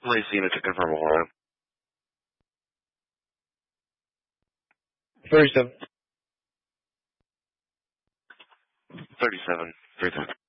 Police unit to confirm Ohio. First of 37. 37.